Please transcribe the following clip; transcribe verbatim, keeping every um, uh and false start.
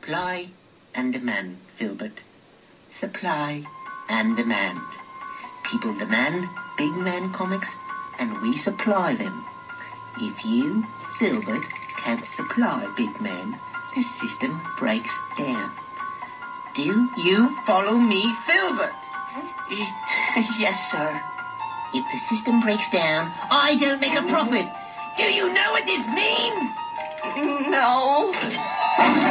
Supply and demand, Filbert. Supply and demand. People demand Big Man comics, and we supply them. If you, Filbert, can't supply Big Man, the system breaks down. Do you follow me, Filbert? Yes, sir. If the system breaks down, I don't make a profit. Do you know what this means? No.